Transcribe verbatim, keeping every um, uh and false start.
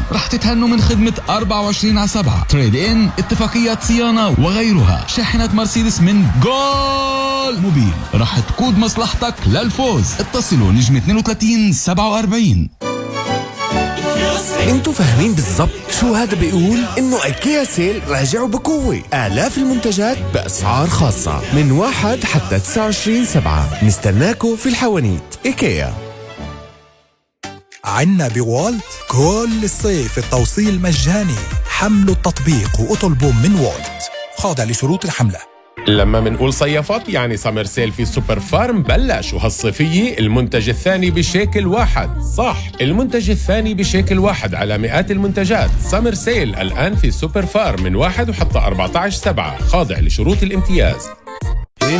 رح تتهنوا من خدمة أربعة وعشرين على سبعة، تريد إن، اتفاقيات صيانة وغيرها. شاحنة مرسيدس من جول موبيل رح تقود مصلحتك للفوز. اتصلوا نجم اثنين وثلاثين سبعة وأربعين. انتوا فاهمين بالضبط شو هذا بيقول؟ انه ايكيا سيل راجعوا بقوة، آلاف المنتجات بأسعار خاصة من واحد حتى تسعة وعشرين سبعة. نستناكوا في الحوانيت. ايكيا. عنا بوالت كل الصيف التوصيل مجاني. حملوا التطبيق واطلبوا من والت، خاضع لشروط الحملة. لما منقول صيفات يعني سمر سيل في سوبر فارم بلش، وهالصيفية المنتج الثاني بشيكل واحد. صح، المنتج الثاني بشيكل واحد على مئات المنتجات. سمر سيل الآن في سوبر فارم من واحد وحتى أربعة عشر سبعة، خاضع لشروط الامتياز.